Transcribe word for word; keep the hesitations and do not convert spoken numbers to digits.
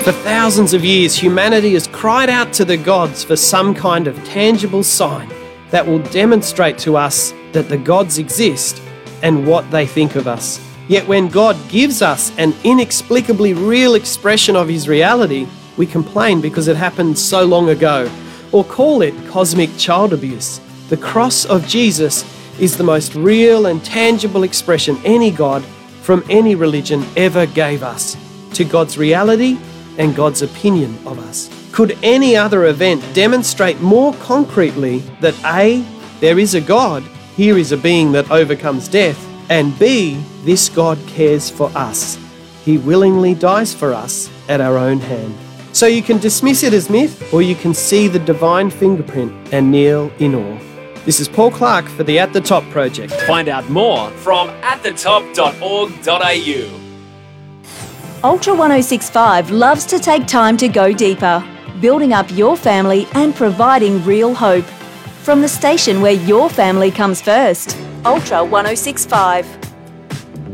For thousands of years, humanity has cried out to the gods for some kind of tangible sign that will demonstrate to us that the gods exist and what they think of us. Yet when God gives us an inexplicably real expression of his reality, we complain because it happened so long ago, or call it cosmic child abuse. The cross of Jesus is the most real and tangible expression any God from any religion ever gave us to God's reality and God's opinion of us. Could any other event demonstrate more concretely that A, there is a God, here is a being that overcomes death, and B, this God cares for us. He willingly dies for us at our own hand. So you can dismiss it as myth, or you can see the divine fingerprint and kneel in awe. This is Paul Clark for the At The Top Project. Find out more from at the top dot org dot a u. Ultra one oh six point five loves to take time to go deeper, building up your family and providing real hope. From the station where your family comes first, Ultra one oh six point five.